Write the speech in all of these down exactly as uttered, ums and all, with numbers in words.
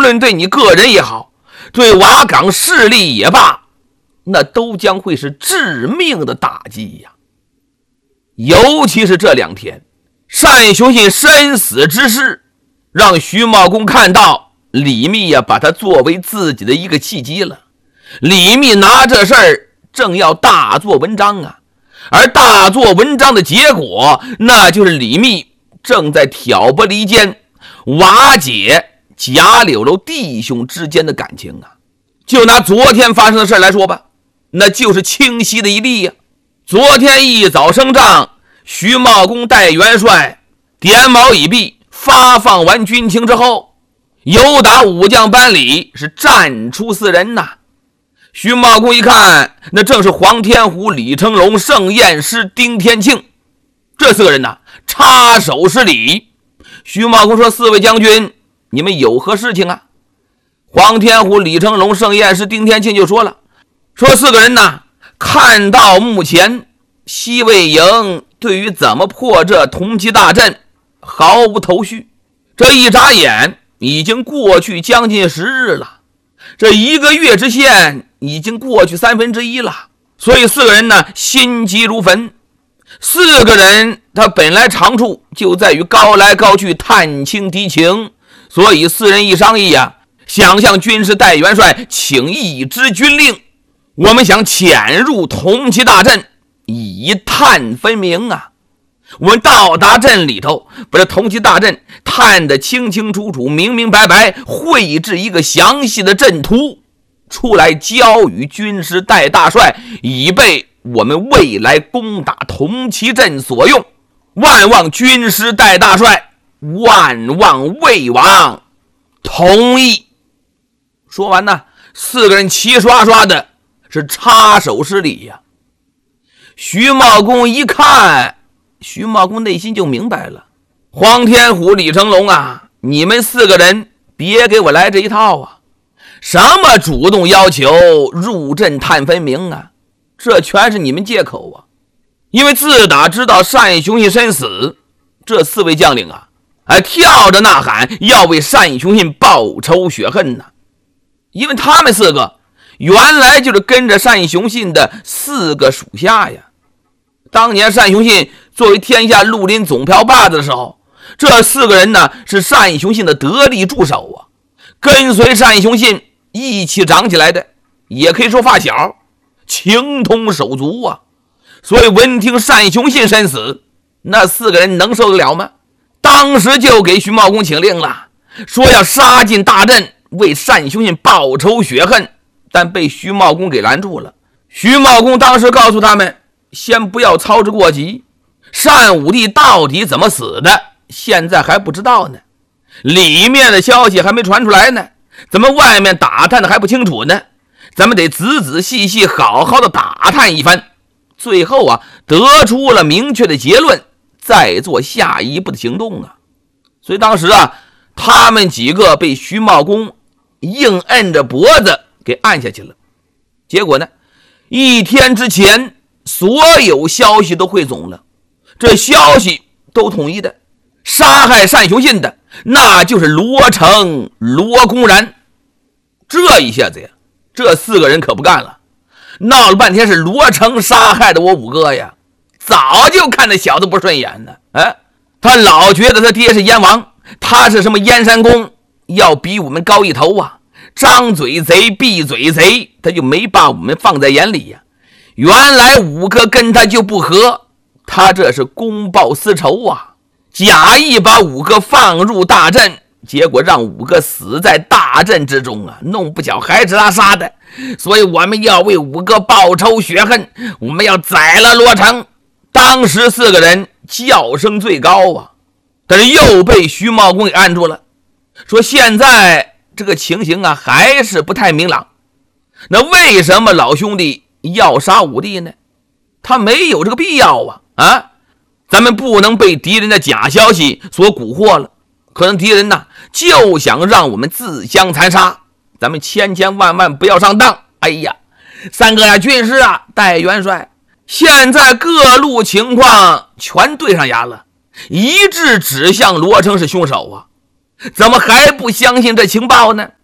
论对你个人也好，对瓦岗势力也罢，那都将会是致命的打击呀。尤其是这两天，单雄信身死之事，让徐茂公看到李密呀，把他作为自己的一个契机了。李密拿这事儿正要大做文章啊，而大做文章的结果，那就是李密正在挑拨离间，瓦解贾柳楼弟兄之间的感情啊。就拿昨天发生的事来说吧，那就是清晰的一例呀。昨天一早升帐，徐茂公带元帅点卯已毕，发放完军情之后，有打武将班里是站出四人呐。徐茂公一看，那正是黄天虎、李成龙、盛彦师、丁天庆这四个人呐，插手施礼。徐茂公说：“四位将军，你们有何事情啊？”黄天虎、李成龙、盛彦师、丁天庆就说了，说四个人呐，看到目前西魏营对于怎么破这同期大阵毫无头绪，这一眨眼已经过去将近十日了，这一个月之限已经过去三分之一了，所以四个人呢心急如焚。四个人他本来长处就在于高来高去，探清敌情，所以四人一商议啊，想向军师代元帅请一支军令，我们想潜入同期大阵，以探分明啊。我们到达阵里头，把这同期大阵探得清清楚楚、明明白白，绘制一个详细的阵图出来，交与军师代大帅，以备我们未来攻打同期阵所用。万望军师代大帅，万望魏王同意。说完呢，四个人齐刷刷的是插手施礼呀。徐茂公一看，徐茂公内心就明白了，黄天虎、李成龙啊，你们四个人别给我来这一套啊！什么主动要求入阵探分明啊，这全是你们借口啊！因为自打知道单雄信身死，这四位将领啊，还跳着呐喊要为单雄信报仇雪恨呢。因为他们四个原来就是跟着单雄信的四个属下呀。当年单雄信作为天下绿林总票把子的时候，这四个人呢是单雄信的得力助手啊，跟随单雄信一起长起来的，也可以说发小，情同手足啊。所以闻听单雄信身死，那四个人能受得了吗？当时就给徐茂公请令了，说要杀进大阵，为单雄信报仇雪恨，但被徐茂公给拦住了。徐茂公当时告诉他们，先不要操之过急，单武帝到底怎么死的，现在还不知道呢，里面的消息还没传出来呢，咱们外面打探的还不清楚呢，咱们得仔仔细细好好的打探一番，最后啊得出了明确的结论，再做下一步的行动啊。所以当时啊，他们几个被徐茂公硬摁着脖子给按下去了。结果呢，一天之前所有消息都汇总了，这消息都统一的，杀害单雄信的那就是罗成、罗公然。这一下子呀，这四个人可不干了，闹了半天是罗成杀害的我五哥呀，早就看那小子不顺眼呢。哎，他老觉得他爹是燕王，他是什么燕山公，要比我们高一头啊，张嘴贼闭嘴贼，他就没把我们放在眼里呀。原来五哥跟他就不和，他这是公报私仇啊，假意把五哥放入大阵，结果让五哥死在大阵之中啊，弄不巧还是他杀的。所以我们要为五哥报仇雪恨，我们要宰了罗成。当时四个人叫声最高啊，但是又被徐茂公给按住了，说现在这个情形啊还是不太明朗。那为什么老兄弟要杀武帝呢？他没有这个必要啊啊！咱们不能被敌人的假消息所蛊惑了，可能敌人呢就想让我们自相残杀，咱们千千万万不要上当。哎呀，三哥呀，军师啊，代元帅，现在各路情况全对上眼了，一致指向罗成是凶手啊，怎么还不相信这情报呢？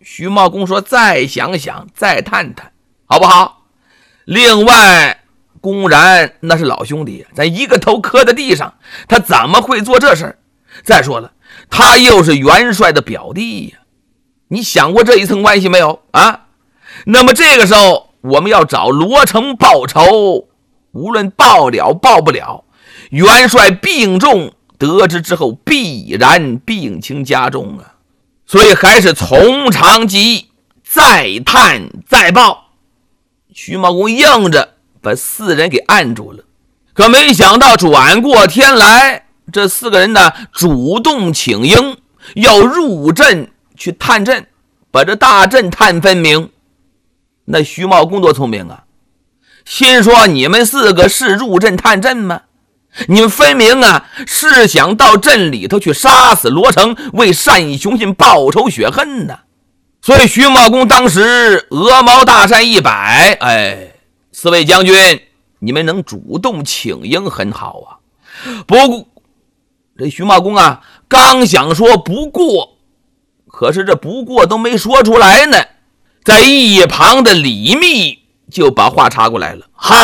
徐茂公说再想想，再探探，好不好？另外，公然那是老兄弟，咱一个头磕在地上，他怎么会做这事儿？再说了，他又是元帅的表弟呀，你想过这一层关系没有啊？那么这个时候，我们要找罗成报仇，无论报了报不了，元帅病重，得知之后必然病情加重啊。所以还是从长计议，再探再报。徐茂公硬着把四人给按住了，可没想到转过天来，这四个人呢主动请缨，要入阵去探阵，把这大阵探分明。那徐茂公多聪明啊，心说你们四个是入阵探阵吗？你们分明啊是想到阵里头去杀死罗成，为单雄信报仇雪恨呢。所以徐茂公当时鹅毛大扇一摆，哎，四位将军，你们能主动请缨很好啊。不过这徐茂公啊刚想说不过，可是这不过都没说出来呢，在一旁的李密就把话插过来了。好，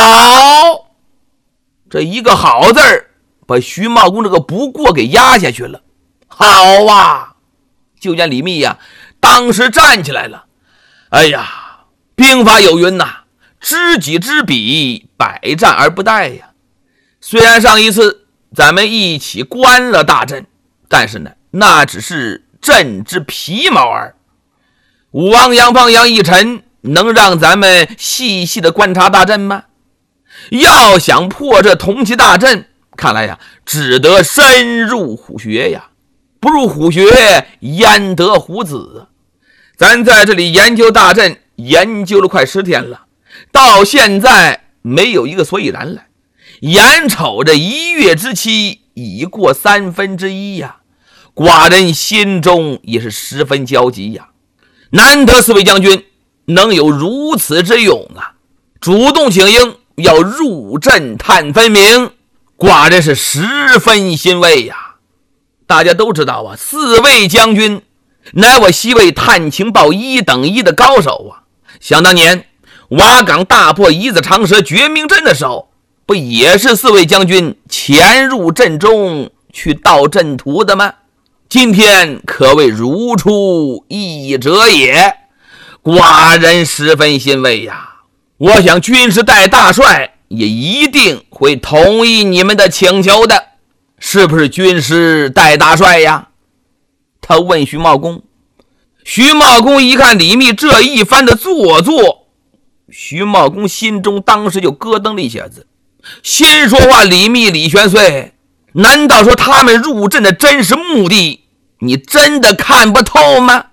这一个好字儿把徐茂公这个不过给压下去了。好啊，就见李密呀、啊、当时站起来了。哎呀，兵法有云呐、啊，知己知彼，百战而不殆呀。虽然上一次咱们一起观了大阵，但是呢那只是阵之皮毛儿。武王杨方杨一臣能让咱们细细的观察大阵吗？要想破这铜旗大阵，看来呀只得深入虎穴呀，不入虎穴焉得虎子。咱在这里研究大阵研究了快十天了，到现在没有一个所以然来。眼瞅着一月之期已过三分之一呀，寡人心中也是十分焦急呀。难得四位将军能有如此之勇啊，主动请缨要入阵探分明，寡人是十分欣慰呀。大家都知道啊，四位将军乃我西魏探情报一等一的高手啊。想当年瓦岗大破一字长蛇绝命阵的时候，不也是四位将军潜入阵中去盗阵图的吗？今天可谓如出一辙也，寡人十分欣慰呀。我想军师代大帅也一定会同意你们的请求的，是不是军师代大帅呀？他问徐茂公。徐茂公一看李密这一番的做作，徐茂公心中当时就咯噔了一下子，心说话，李密李玄岁，难道说他们入阵的真实目的你真的看不透吗？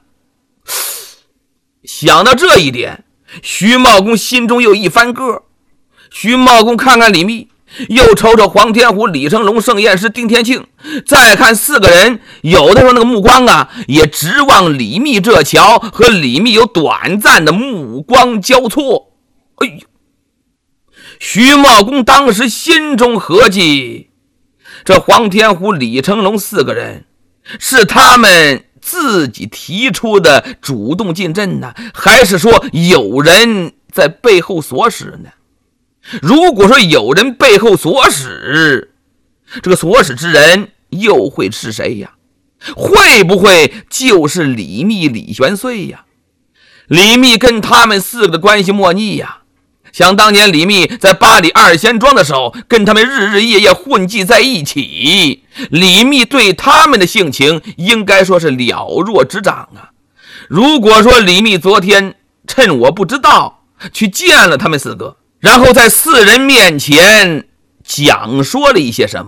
想到这一点，徐茂公心中又一翻个。徐茂公看看李密，又瞅瞅黄天虎、李成龙、盛彦师、丁天庆，再看四个人，有的时候那个目光啊也直往李密这瞧，和李密有短暂的目光交错。哎呦，徐茂公当时心中合计，这黄天虎、李成龙四个人是他们自己提出的主动进阵呢，还是说有人在背后唆使呢？如果说有人背后唆使，这个唆使之人又会是谁呀？会不会就是李密、李玄岁呀？李密跟他们四个的关系莫逆呀。想当年李密在八里二仙庄的时候，跟他们日日夜夜混迹在一起，李密对他们的性情应该说是了若指掌啊。如果说李密昨天趁我不知道去见了他们四个，然后在四人面前讲说了一些什么，